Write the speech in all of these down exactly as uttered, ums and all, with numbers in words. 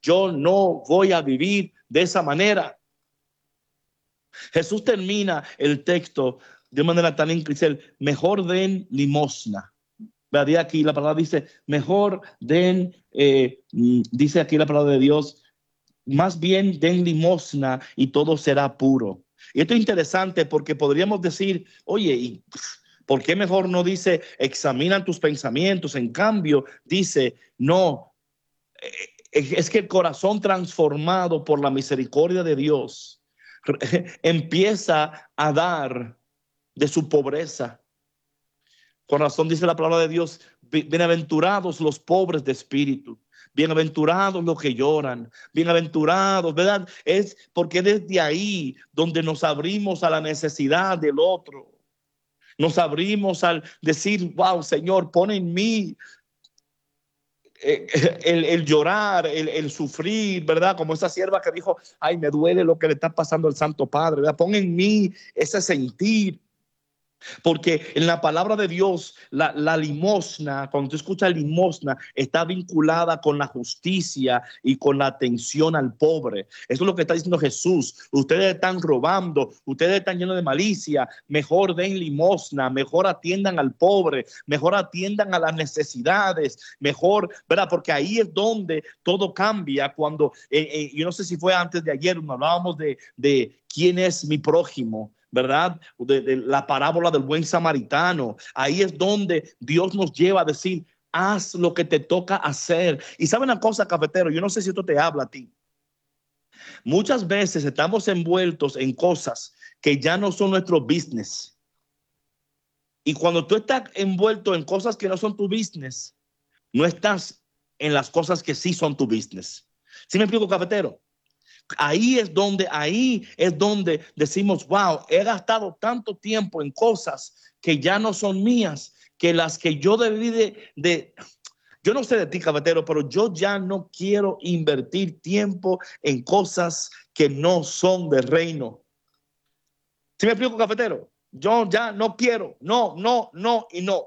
yo no voy a vivir de esa manera. Jesús termina el texto de manera tan increíble: mejor den limosna. ¿Verdad? Aquí la palabra dice, mejor den, eh, dice aquí la palabra de Dios, más bien den limosna y todo será puro. Y esto es interesante porque podríamos decir, oye, ¿y por qué mejor no dice examinan tus pensamientos? En cambio, dice, no, es que el corazón transformado por la misericordia de Dios empieza a dar de su pobreza. Con razón dice la palabra de Dios, bienaventurados los pobres de espíritu, bienaventurados los que lloran, bienaventurados, ¿verdad? Es porque desde ahí donde nos abrimos a la necesidad del otro. Nos abrimos al decir, wow, Señor, pon en mí el, el llorar, el, el sufrir, ¿verdad? Como esa sierva que dijo, ay, me duele lo que le está pasando al Santo Padre, ¿verdad? Pon en mí ese sentir. Porque en la palabra de Dios, la, la limosna, cuando tú escuchas limosna, está vinculada con la justicia y con la atención al pobre. Eso es lo que está diciendo Jesús. Ustedes están robando, ustedes están llenos de malicia. Mejor den limosna, mejor atiendan al pobre, mejor atiendan a las necesidades, mejor, ¿verdad? Porque ahí es donde todo cambia. Cuando, eh, eh, yo no sé si fue antes de ayer, nos hablábamos de, de quién es mi prójimo, ¿verdad? De, de la parábola del buen samaritano. Ahí es donde Dios nos lleva a decir, haz lo que te toca hacer. Y ¿sabe una cosa, cafetero? Yo no sé si esto te habla a ti. Muchas veces estamos envueltos en cosas que ya no son nuestro business. Y cuando tú estás envuelto en cosas que no son tu business, no estás en las cosas que sí son tu business. ¿Sí me explico, cafetero? Ahí es donde, ahí es donde decimos, wow, he gastado tanto tiempo en cosas que ya no son mías, que las que yo debí de, de yo no sé de ti, cafetero, pero yo ya no quiero invertir tiempo en cosas que no son del reino. ¿Sí me explico, cafetero? Yo ya no quiero, no, no, no y no.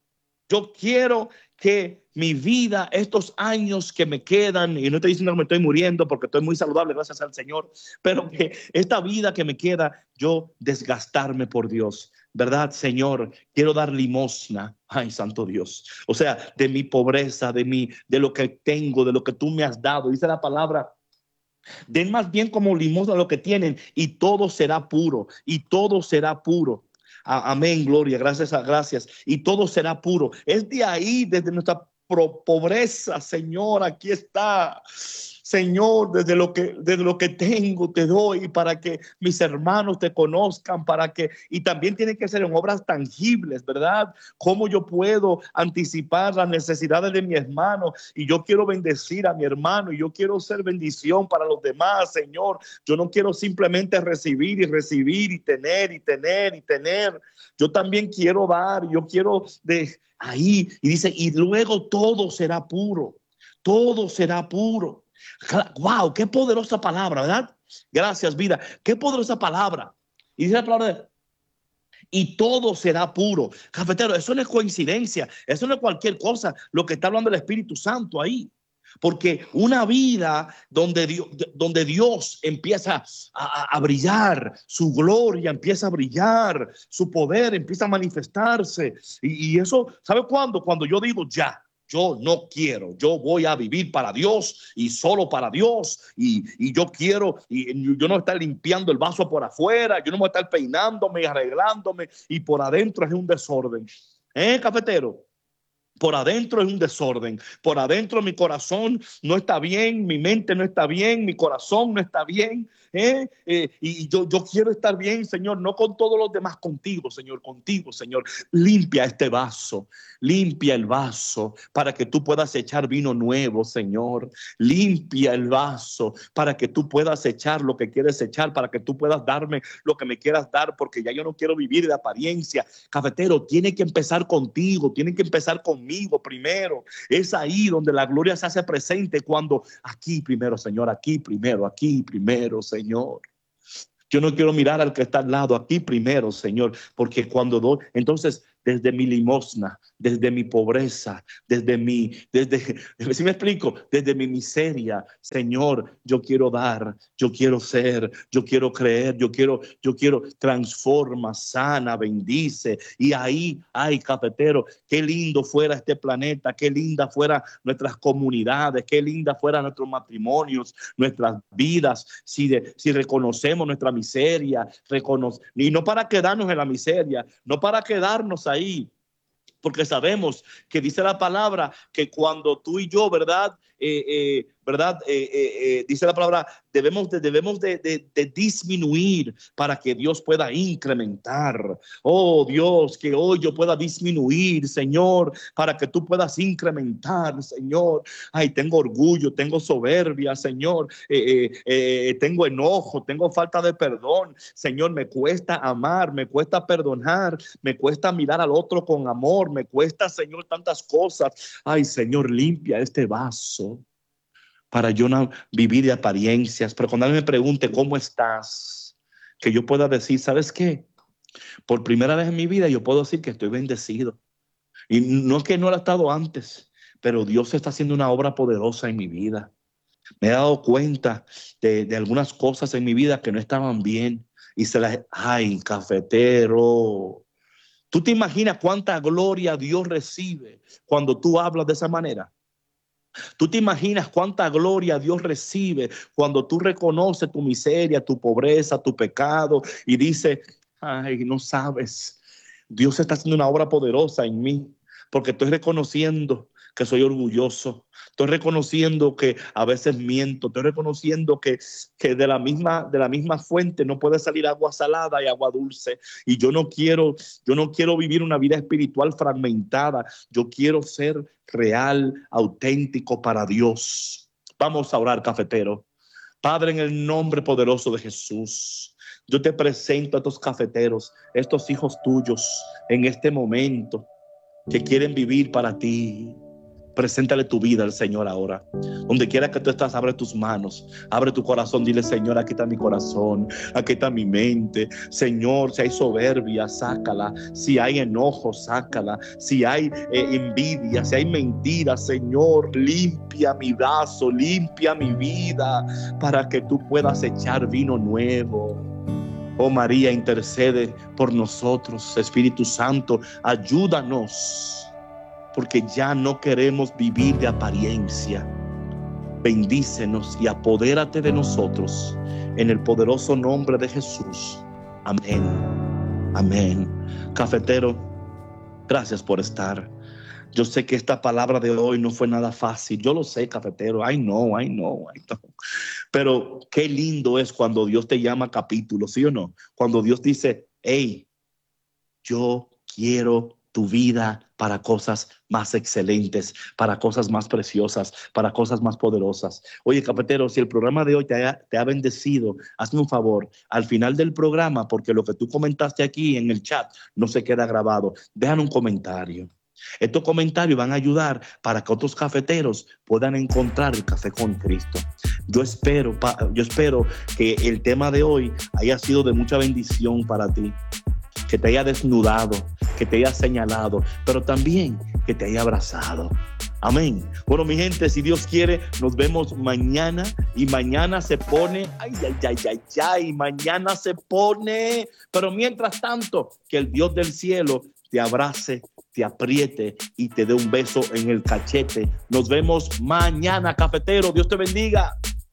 Yo quiero que mi vida, estos años que me quedan, y no estoy diciendo que me estoy muriendo porque estoy muy saludable, gracias al Señor, pero que esta vida que me queda, yo desgastarme por Dios, ¿verdad, Señor? Quiero dar limosna, ay, santo Dios, o sea, de mi pobreza, de mi, de lo que tengo, de lo que tú me has dado. Dice la palabra, den más bien como limosna lo que tienen y todo será puro, y todo será puro. Amén, gloria, gracias, a, gracias. Y todo será puro. Es de ahí, desde nuestra pobreza, Señor, aquí está. Señor, desde lo que, desde lo que tengo te doy para que mis hermanos te conozcan, para que, y también tiene que ser en obras tangibles, ¿verdad? ¿Cómo yo puedo anticipar las necesidades de mi hermano? Y yo quiero bendecir a mi hermano y yo quiero ser bendición para los demás, Señor. Yo no quiero simplemente recibir y recibir y tener y tener y tener. Yo también quiero dar, yo quiero de ahí. Y dice, y luego todo será puro, todo será puro. Wow, qué poderosa palabra, ¿verdad? Gracias, vida. Qué poderosa palabra. Y dice la palabra, y todo será puro. Cafetero, eso no es coincidencia, eso no es cualquier cosa, lo que está hablando el Espíritu Santo ahí. Porque una vida donde Dios, donde Dios empieza a, a brillar, su gloria empieza a brillar, su poder empieza a manifestarse. Y, y eso, ¿sabe cuándo? Cuando yo digo ya. Yo no quiero, yo voy a vivir para Dios y solo para Dios. Y, y yo quiero, y yo no estar limpiando el vaso por afuera, yo no voy a estar peinándome y arreglándome y por adentro es un desorden. ¿Eh, cafetero? Por adentro es un desorden. Por adentro mi corazón no está bien, mi mente no está bien, mi corazón no está bien. ¿eh? Eh, y yo, yo quiero estar bien, Señor, no con todos los demás, contigo, Señor, contigo, Señor. Limpia este vaso, limpia el vaso para que tú puedas echar vino nuevo, Señor. Limpia el vaso para que tú puedas echar lo que quieres echar, para que tú puedas darme lo que me quieras dar, porque ya yo no quiero vivir de apariencia. Cafetero, tiene que empezar contigo, tiene que empezar conmigo primero. Es ahí donde la gloria se hace presente, cuando aquí primero, Señor, aquí primero, aquí primero, Señor. Yo no quiero mirar al que está al lado, aquí primero, Señor, porque cuando doy, entonces desde mi limosna, desde mi pobreza, desde mi, desde, si me explico, desde mi miseria. Señor, yo quiero dar, yo quiero ser, yo quiero creer, yo quiero, yo quiero transforma, sana, bendice. Y ahí, ay, cafetero, qué lindo fuera este planeta, qué linda fuera nuestras comunidades, qué linda fuera nuestros matrimonios, nuestras vidas, si, de, si reconocemos nuestra miseria, reconoce, y no para quedarnos en la miseria, no para quedarnos ahí, porque sabemos que dice la palabra que cuando tú y yo, ¿verdad? Eh, eh, ¿verdad? Eh, eh, eh, dice la palabra, debemos, de, debemos de, de, de disminuir para que Dios pueda incrementar. Oh Dios, que hoy yo pueda disminuir, Señor, para que tú puedas incrementar, Señor. Ay, tengo orgullo, tengo soberbia, Señor. Eh, eh, eh, tengo enojo, tengo falta de perdón. Señor, me cuesta amar, me cuesta perdonar, me cuesta mirar al otro con amor, me cuesta, Señor, tantas cosas. Ay, Señor, limpia este vaso para yo no vivir de apariencias. Pero cuando alguien me pregunte cómo estás, que yo pueda decir, ¿sabes qué? Por primera vez en mi vida yo puedo decir que estoy bendecido. Y no es que no lo he estado antes, pero Dios está haciendo una obra poderosa en mi vida. Me he dado cuenta de, de algunas cosas en mi vida que no estaban bien. Y se las, ay, cafetero. ¿Tú te imaginas cuánta gloria Dios recibe cuando tú hablas de esa manera? ¿Tú te imaginas cuánta gloria Dios recibe cuando tú reconoces tu miseria, tu pobreza, tu pecado y dices, ay, no sabes, Dios está haciendo una obra poderosa en mí porque estoy reconociendo que soy orgulloso, estoy reconociendo que a veces miento, estoy reconociendo que, que de la misma, de la misma fuente no puede salir agua salada y agua dulce, y yo no quiero, yo no quiero vivir una vida espiritual fragmentada, yo quiero ser real, auténtico para Dios. Vamos a orar, cafetero. Padre, en el nombre poderoso de Jesús, yo te presento a estos cafeteros, estos hijos tuyos en este momento que quieren vivir para ti. Preséntale tu vida al Señor ahora. Donde quiera que tú estás, abre tus manos, abre tu corazón, dile, Señor, aquí está mi corazón, aquí está mi mente. Señor, si hay soberbia, sácala. Si hay enojo, sácala. Si hay eh, envidia, si hay mentira, Señor, limpia mi vaso, limpia mi vida para que tú puedas echar vino nuevo. Oh María, intercede por nosotros. Espíritu Santo, ayúdanos, porque ya no queremos vivir de apariencia. Bendícenos y apodérate de nosotros en el poderoso nombre de Jesús. Amén. Amén. Cafetero, gracias por estar. Yo sé que esta palabra de hoy no fue nada fácil. Yo lo sé, cafetero. Ay, no, ay, no, ay, no. Pero qué lindo es cuando Dios te llama a capítulo, ¿sí o no? Cuando Dios dice, hey, yo quiero tu vida para cosas más excelentes, para cosas más preciosas, para cosas más poderosas. Oye, cafetero, si el programa de hoy te ha, te ha bendecido, hazme un favor, al final del programa, porque lo que tú comentaste aquí en el chat no se queda grabado, dejan un comentario. Estos comentarios van a ayudar para que otros cafeteros puedan encontrar el café con Cristo. Yo espero, yo espero que el tema de hoy haya sido de mucha bendición para ti, que te haya desnudado, que te haya señalado, pero también que te haya abrazado. Amén. Bueno, mi gente, si Dios quiere, nos vemos mañana, y mañana se pone, ay, ay, ay, ay, ay, mañana se pone, pero mientras tanto, que el Dios del cielo te abrace, te apriete y te dé un beso en el cachete. Nos vemos mañana, cafetero. Dios te bendiga.